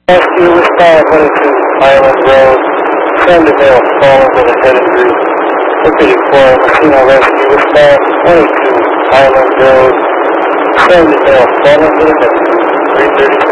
Rescue was 522 Highland Road. Send a male fallen with a head injury. Located for Messina Rescue was 522 Highland Road. Send a male fallen with a head injury. 336.